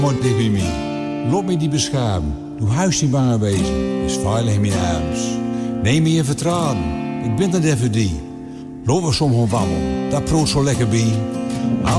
mooi tegen mij. Loop me die beschamen. Doe huis niet bang wezen. Is veilig in mijn arms. Neem me in vertrouwen. Ik ben er even die. Loop we soms gewoon wandelen. Dat proot zo lekker bij.